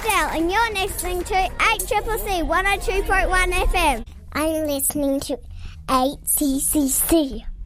Adele, and you're listening to 8CCC 102.1 FM. I'm listening to 8CCC.